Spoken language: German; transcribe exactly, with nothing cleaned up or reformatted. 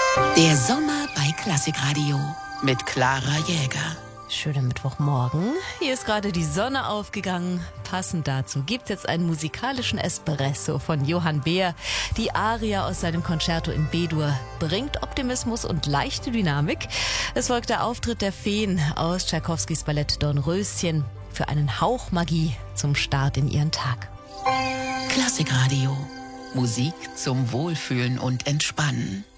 Der Sommer bei Klassikradio mit Clara Jäger. Schöner Mittwochmorgen. Hier ist gerade die Sonne aufgegangen. Passend dazu gibt es jetzt einen musikalischen Espresso von Johann Beer. Die Aria aus seinem Concerto in B-Dur bringt Optimismus und leichte Dynamik. Es folgt der Auftritt der Feen aus Tschaikowskis Ballett Dornröschen für einen Hauch Magie zum Start in ihren Tag. Klassikradio. Musik zum Wohlfühlen und Entspannen.